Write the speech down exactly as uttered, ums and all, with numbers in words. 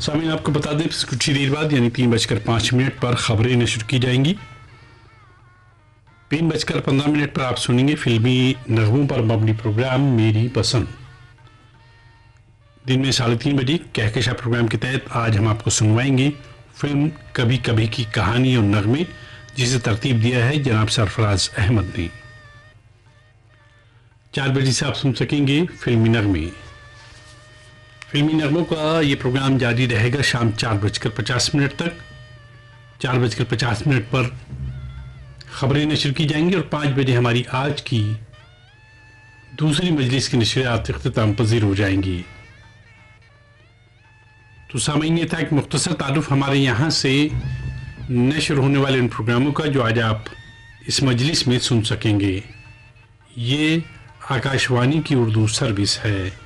सामीन आपको बता दें कुछ ही देर बाद यानी तीन बजकर पाँच मिनट पर खबरें नशर की जाएंगी। तीन बजकर पंद्रह मिनट पर आप सुनेंगे फिल्मी नगमों पर मबनी प्रोग्राम मेरी पसंद। दिन में साढ़े तीन बजे कहकशा प्रोग्राम के तहत आज हम आपको सुनवाएंगे फिल्म कभी कभी की कहानी और नगमे, जिसे तरतीब दिया है जनाब सरफराज अहमद ने। चार बजे से आप सुन सकेंगे फिल्मी नगमे। फिल्मी नगमों का ये प्रोग्राम जारी रहेगा शाम चार बजकर पचास मिनट तक। चार बजकर पचास मिनट पर खबरें नशर की जाएंगी और पाँच बजे हमारी आज की दूसरी मजलिस की नशरियात इख्तिताम पजीर हो जाएंगी। तो सामईन, ये था एक मुख्तसर तारुफ हमारे यहाँ से नशर होने वाले इन प्रोग्रामों का जो आज आप इस मजलिस में सुन सकेंगे। ये आकाशवाणी की उर्दू सर्विस है।